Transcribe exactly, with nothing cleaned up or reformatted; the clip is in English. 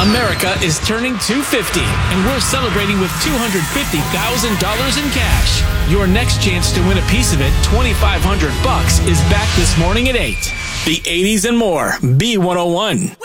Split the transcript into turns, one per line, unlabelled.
America is turning two hundred fifty, and we're celebrating with two hundred fifty thousand dollars in cash. Your next chance to win a piece of it, twenty-five hundred bucks, is back this morning at eight. The eighties and more, B one oh one.